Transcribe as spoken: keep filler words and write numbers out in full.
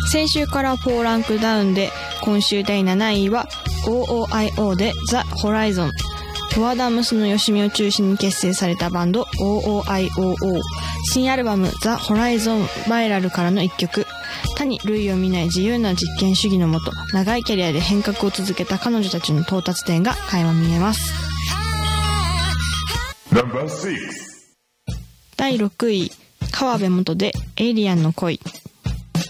先週からよんランクダウンで、今週だいなないいは オーオーアイオー で The Horizon。フォアダムスのよしみを中心に結成されたバンド オーオーアイオーオー。新アルバム The Horizon Viral からの一曲。他に類を見ない自由な実験主義のもと、長いキャリアで変革を続けた彼女たちの到達点が垣間見えます。だいろくい、川辺元でエイリアンの恋。